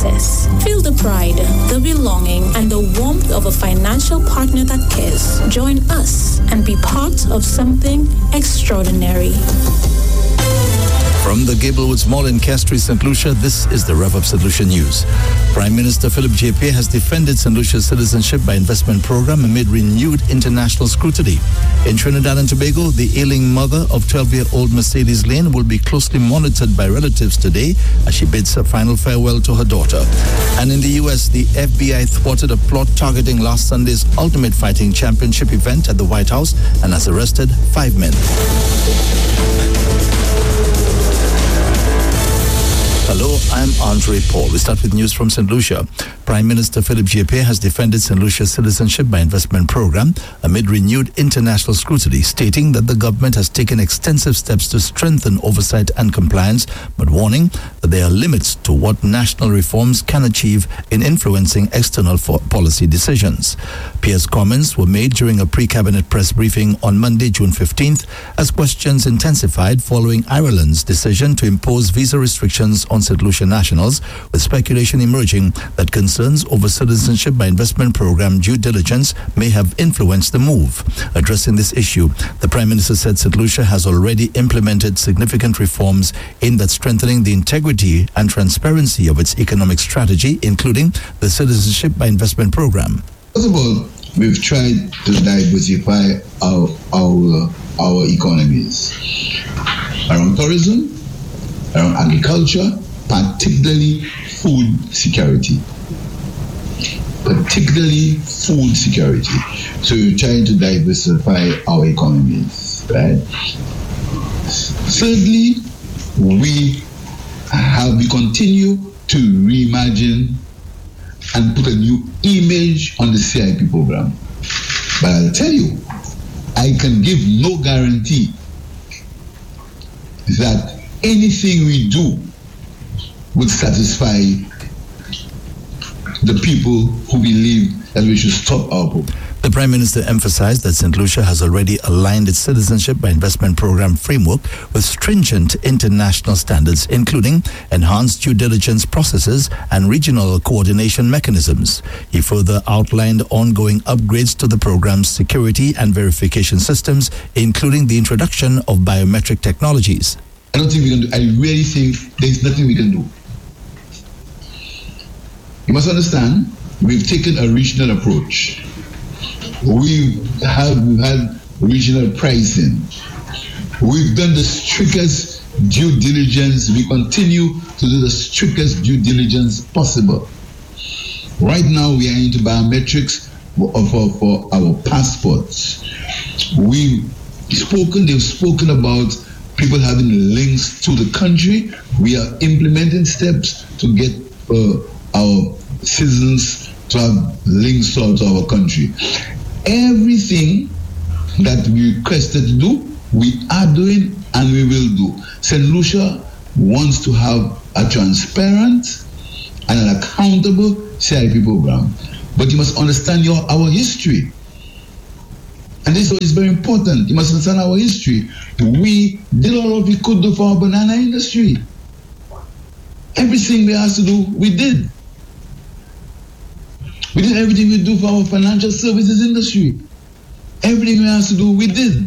access. Feel the pride, the belonging, and the warmth of a financial partner that cares. Join us and be part of something extraordinary. From the Gablewoods Mall in Castries, St. Lucia, this is the Rev of St. Lucia News. Prime Minister Philip J.P. has defended St. Lucia's Citizenship by Investment program amid renewed international scrutiny. In Trinidad and Tobago, the ailing mother of 12-year-old Mercedes Lane will be closely monitored by relatives today as she bids her final farewell to her daughter. And in the U.S., the FBI thwarted a plot targeting last Sunday's Ultimate Fighting Championship event at the White House and has arrested 5 men. Hello, I'm Andre Paul. We start with news from St. Lucia. Prime Minister Philip J.P. has defended St. Lucia's Citizenship by Investment program amid renewed international scrutiny, stating that the government has taken extensive steps to strengthen oversight and compliance, but warning that there are limits to what national reforms can achieve in influencing external policy decisions. Pierre's comments were made during a pre-cabinet press briefing on Monday, June 15th, as questions intensified following Ireland's decision to impose visa restrictions on St. Lucia nationals, with speculation emerging that concerns over Citizenship by Investment program due diligence may have influenced the move. Addressing this issue, the Prime Minister said St. Lucia has already implemented significant reforms aimed at strengthening the integrity and transparency of its economic strategy, including the Citizenship by Investment program. First of all, we've tried to diversify our economies around tourism, around agriculture, particularly food security. So we're trying to diversify our economies, right? Thirdly, we continue to reimagine and put a new image on the CIP program. But I'll tell you, I can give no guarantee that anything we do would satisfy the people who believe that we should stop our program. The Prime Minister emphasized that St. Lucia has already aligned its Citizenship by Investment program framework with stringent international standards, including enhanced due diligence processes and regional coordination mechanisms. He further outlined ongoing upgrades to the program's security and verification systems, including the introduction of biometric technologies. I don't think we can do. I really think there's nothing we can do. You must understand, we've taken a regional approach. We've had regional pricing. We've done the strictest due diligence. We continue to do the strictest due diligence possible. Right now, we are into biometrics for our passports. They've spoken about people having links to the country. We are implementing steps to get our citizens to have links to our country. Everything that we requested to do, we are doing and we will do. St. Lucia wants to have a transparent and an accountable CIP program. But you must understand our history. And this is very important. You must understand our history. We did all what we could do for our banana industry. Everything we asked to do, we did. We did everything we do for our financial services industry. Everything we asked to do, we did.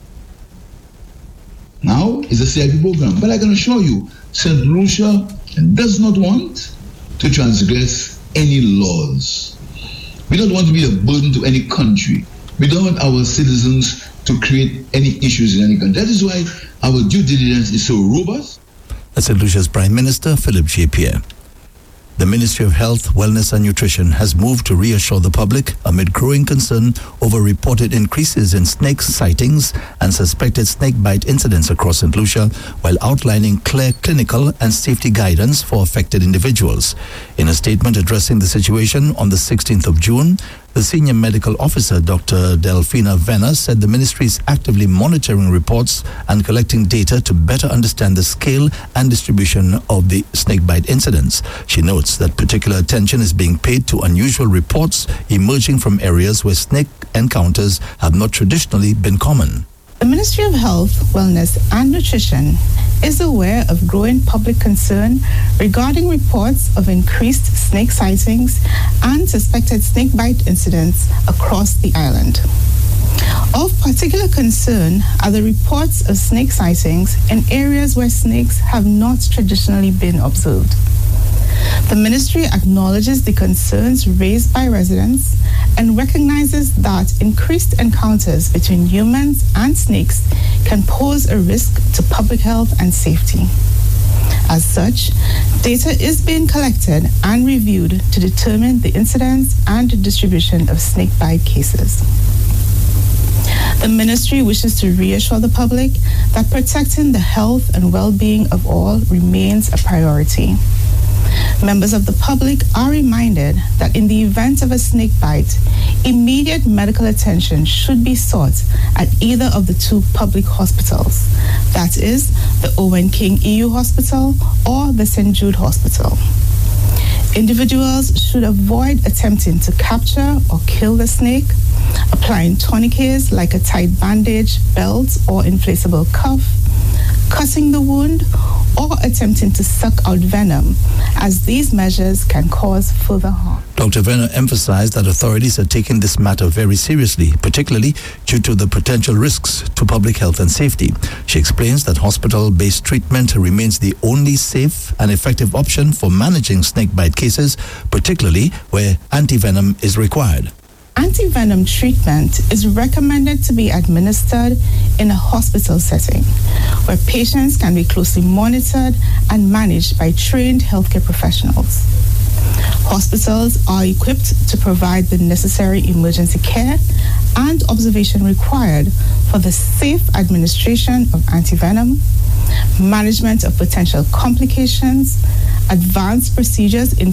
Now it's a CIP program. But I can assure you, St. Lucia does not want to transgress any laws. We don't want to be a burden to any country. We don't want our citizens to create any issues in any country. That is why our due diligence is so robust. That's St. Lucia's Prime Minister, Philip J. Pierre. The Ministry of Health, Wellness and Nutrition has moved to reassure the public amid growing concern over reported increases in snake sightings and suspected snake bite incidents across St. Lucia, while outlining clear clinical and safety guidance for affected individuals. In a statement addressing the situation on the 16th of June, the Senior Medical Officer, Dr. Delphina Venner, said the ministry is actively monitoring reports and collecting data to better understand the scale and distribution of the snakebite incidents. She notes that particular attention is being paid to unusual reports emerging from areas where snake encounters have not traditionally been common. The Ministry of Health, Wellness and Nutrition is aware of growing public concern regarding reports of increased snake sightings and suspected snake bite incidents across the island. Of particular concern are the reports of snake sightings in areas where snakes have not traditionally been observed. The ministry acknowledges the concerns raised by residents and recognizes that increased encounters between humans and snakes can pose a risk to public health and safety. As such, data is being collected and reviewed to determine the incidence and distribution of snakebite cases. The ministry wishes to reassure the public that protecting the health and well-being of all remains a priority. Members of the public are reminded that in the event of a snake bite, immediate medical attention should be sought at either of the two public hospitals, that is, the Owen King EU Hospital or the St. Jude Hospital. Individuals should avoid attempting to capture or kill the snake, applying tourniquets like a tight bandage, belt, or inflatable cuff, cutting the wound, or attempting to suck out venom, as these measures can cause further harm. Dr. Venner emphasized that authorities are taking this matter very seriously, particularly due to the potential risks to public health and safety. She explains that hospital-based treatment remains the only safe and effective option for managing snakebite cases, particularly where antivenom is required. Antivenom treatment is recommended to be administered in a hospital setting where patients can be closely monitored and managed by trained healthcare professionals. Hospitals are equipped to provide the necessary emergency care and observation required for the safe administration of antivenom, management of potential complications, advanced procedures in